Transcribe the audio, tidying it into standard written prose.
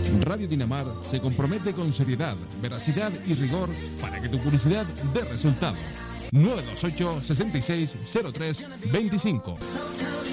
Radio Dinamar se compromete con seriedad, veracidad y rigor para que tu publicidad dé resultado. 928 6603 25.